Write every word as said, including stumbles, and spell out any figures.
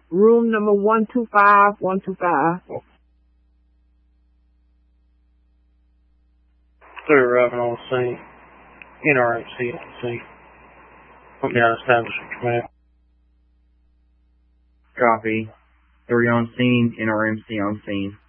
room number one two five, one two five. They're arriving on the scene. N R M C on the scene. Put me on establishment command. Copy. Three on scene, N R M C on scene.